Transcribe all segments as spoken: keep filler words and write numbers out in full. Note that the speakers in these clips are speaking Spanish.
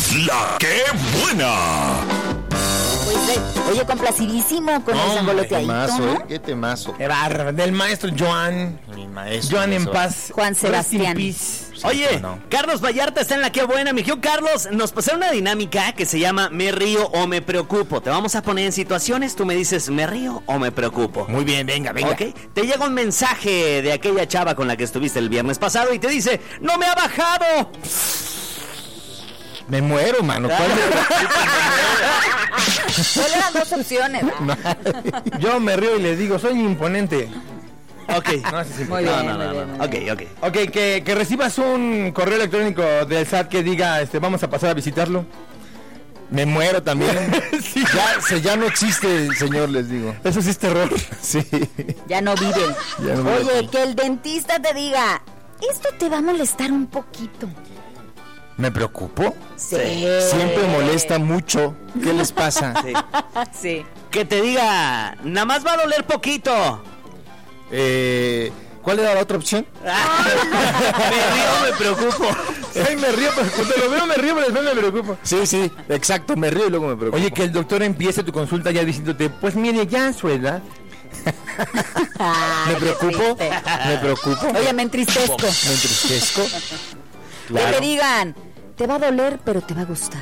La que buena. Pues, oye, complacidísimo con el sangoloteadito, temazo, ¿no? ¿eh? Qué temazo. Qué bárbaro. Del maestro Joan. Mi maestro. Joan en eso. paz. Juan Sebastián. Rest in peace. Oye, no. Carlos Vallarta está en La Que Buena. Mi hijo Carlos, nos pasaron una dinámica que se llama Me río o me preocupo. Te vamos a poner en situaciones, tú me dices ¿me río o me preocupo? Muy bien, venga, venga. Ok, te llega un mensaje de aquella chava con la que estuviste el viernes pasado y te dice ¡no me ha bajado! Me muero, mano. ¿Cuál Solo eran dos opciones. ¿no? Yo me río y le digo, soy imponente. Ok, No, ese es Muy imponente. bien, no, no, muy no, bien, no. muy Ok, bien. ok. Ok, que, que recibas un correo electrónico del S A T que diga, este, vamos a pasar a visitarlo. Me muero también. Sí. Ya, se, ya no existe, señor, les digo. Eso sí es terror. Sí. Ya no viven. Ya no Oye, viven. que el dentista te diga, esto te va a molestar un poquito. ¿Me preocupo? Sí. Siempre molesta mucho. ¿Qué les pasa? Sí. Sí. Que te diga, nada más va a doler poquito. Eh, ¿Cuál era la otra opción? Me río, me preocupo. Ay, me río, pero cuando lo veo me río, pero después me preocupo. Sí, sí, exacto. Me río y luego me preocupo. Oye, que el doctor empiece tu consulta ya diciéndote, pues mire, ya a su edad. Ay, ¿Me qué preocupo? triste. Me preocupo. Oye, me entristezco. Me entristezco. Que Claro. te digan, te va a doler, pero te va a gustar.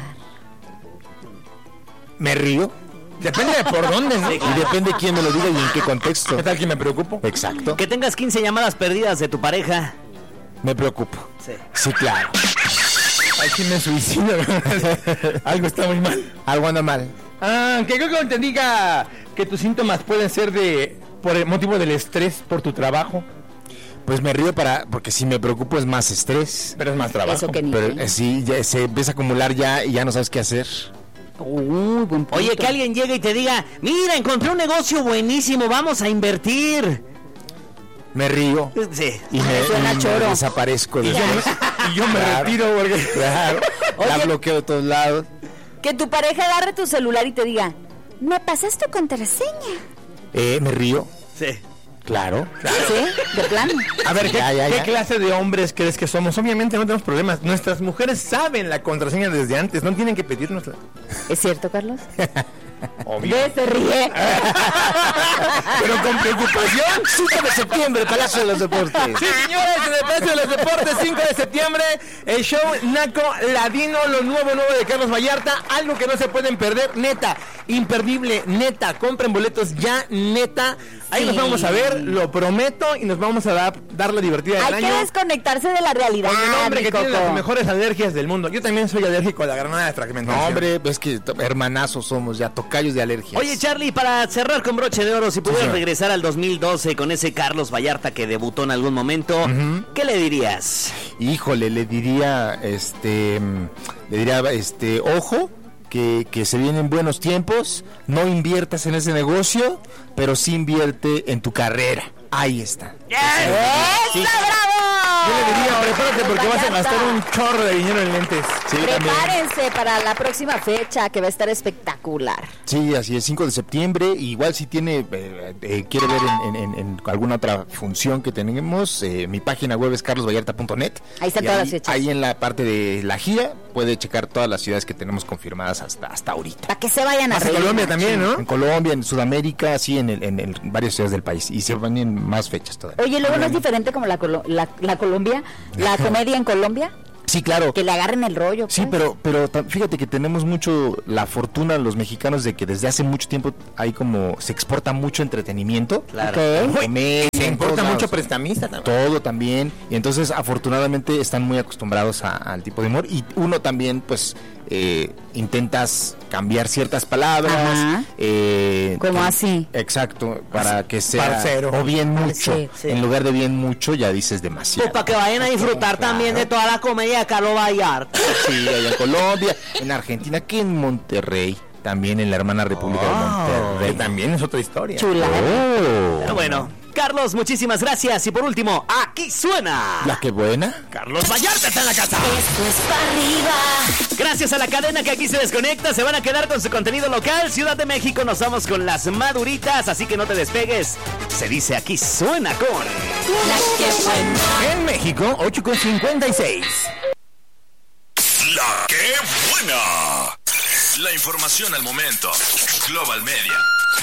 Me río. Depende de por dónde, ¿no? Sí, Y depende quién me lo diga y en qué contexto. ¿Qué tal que me preocupo? Exacto. Que tengas quince llamadas perdidas de tu pareja. Me preocupo. Sí. Sí, claro. Ay, sí me suicido. Algo está muy mal. Algo anda mal. Ah, que creo que te diga que tus síntomas pueden ser de por el motivo del estrés por tu trabajo, Pues me río para porque si me preocupo es más estrés. pero es más trabajo. Eso que ni. Pero eh, sí, ya se empieza a acumular ya y ya no sabes qué hacer. Uy, buen punto. Oye, que alguien llegue y te diga, mira, encontré un negocio buenísimo, vamos a invertir. Me río Sí. y me, Suena y me choro. desaparezco. Y yo, después. y yo me Claro. retiro porque... Claro. La Oye. bloqueo de todos lados. Que tu pareja agarre tu celular y te diga, ¿me pasas tu contraseña? Eh, me río. Sí. Claro. ¿Sí? De plano. A ver, ¿qué, Ya, ya, qué ya. clase de hombres crees que somos? Obviamente no tenemos problemas. Nuestras mujeres saben la contraseña desde antes. No tienen que pedirnosla. ¿Es cierto, Carlos? Obvio. Ve, se ríe. Pero con preocupación. cinco de septiembre, Palacio de los Deportes. Sí, señores, en el Palacio de los Deportes, cinco de septiembre, el show Naco Ladino, lo nuevo, nuevo de Carlos Vallarta, algo que no se pueden perder, neta, imperdible, neta, compren boletos ya, neta, ahí Sí. nos vamos a ver, lo prometo, y nos vamos a dar, dar la divertida del Hay que año. desconectarse de la realidad, Con el hombre mi que tiene Coco. las mejores alergias del mundo. Yo también soy alérgico a la granada de fragmentación. No, hombre, es que to- hermanazos somos ya, tocayos de alergias. Oye, Charlie, para cerrar con broche de oro, si pudieras señor. regresar al dos mil doce con ese Carlos Vallarta que debutó en algún momento, ¿qué le dirías? Híjole, le diría, este, mm, le diría, este, ojo, que, que se vienen buenos tiempos, no inviertas en ese negocio, pero sí invierte en tu carrera. Ahí está. ¡Eso, bravo! Yo le diría, prepárate porque vas a Vallarta. gastar un chorro de dinero en lentes. Sí, también. Prepárense para la próxima fecha que va a estar espectacular. Sí, así es, cinco de septiembre. Igual si tiene, eh, eh, quiere ver en, en- en alguna otra función que tenemos, eh, mi página web es carlos vallarta punto net. Ahí están Y todas ahí, las fechas. Ahí en la parte de la gira puede checar todas las ciudades que tenemos confirmadas hasta, hasta ahorita. Para que se vayan a Más en reír. Colombia también, ¿no? En Colombia, en Sudamérica, sí, en, el- en, el- varias ciudades del país. Y se van en más fechas todavía. Oye, luego no es diferente como la, Colo- la, la Colombia, la comedia en Colombia, Sí, claro. que le agarren el rollo. Sí, pues. pero pero ta- fíjate que tenemos mucho la fortuna los mexicanos de que desde hace mucho tiempo hay como se exporta mucho entretenimiento. Claro. Ok. Comedia, Se en importa todos mucho lados. prestamista también. Todo también. Y entonces afortunadamente están muy acostumbrados a- al tipo de humor. Y uno también pues eh, intentas cambiar ciertas palabras. Ajá. eh, ¿Cómo que- así? Exacto, para que sea Parcero. o bien mucho. Parcero. Sí. En lugar de bien mucho ya dices demasiado. Pues para que vayan a disfrutar también de toda la comedia de Carlos Vallarta. Sí, allá en Colombia, en Argentina, que en Monterrey, también en la hermana República de Que Monterrey. también es otra historia. Chula. Oh, Pero bueno, Carlos, muchísimas gracias. Y por último, aquí suena. la que buena. Carlos Vallarta está en la casa. Esto es para arriba. Gracias a la cadena que aquí se desconecta, se van a quedar con su contenido local. Ciudad de México, nos vamos con las maduritas, así que no te despegues. Se dice aquí suena con... La que buena. En México, ocho con cincuenta y seis. La que buena! La información al momento. Global Media.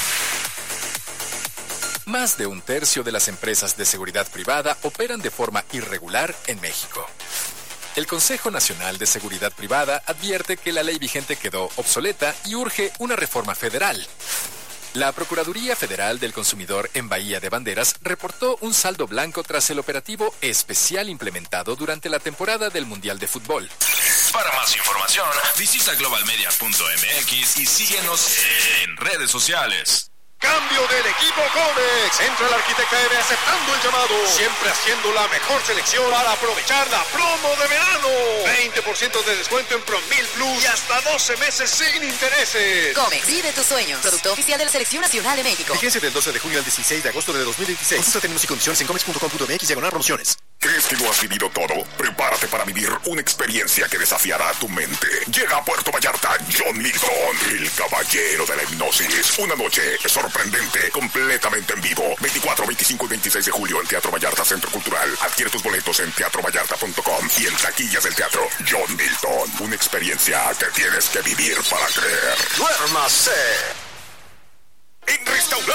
Más de un tercio de las empresas de seguridad privada operan de forma irregular en México. El Consejo Nacional de Seguridad Privada advierte que la ley vigente quedó obsoleta y urge una reforma federal. La Procuraduría Federal del Consumidor en Bahía de Banderas reportó un saldo blanco tras el operativo especial implementado durante la temporada del Mundial de Fútbol. Para más información, visita global media punto m x y síguenos en redes sociales. Cambio del equipo Comex. Entra el Arquitecta M aceptando el llamado. Siempre haciendo la mejor selección para aprovechar la promo de verano. veinte por ciento de descuento en Promil Plus y hasta doce meses sin intereses. Comex, vive tus sueños. Producto oficial de la Selección Nacional de México. Vigencia del doce de junio al dieciséis de agosto de dos mil veintiséis. Consulta términos y condiciones en comex punto com punto m x diagonal promociones. ¿Crees que lo has vivido todo? Prepárate para vivir una experiencia que desafiará tu mente. Llega a Puerto Vallarta John Milton, el caballero de la hipnosis. Una noche sorprendente, completamente en vivo. veinticuatro, veinticinco y veintiséis de julio en Teatro Vallarta Centro Cultural. Adquiere tus boletos en teatro vallarta punto com y en taquillas del teatro. John Milton, una experiencia que tienes que vivir para creer. Duérmase. En Restaurante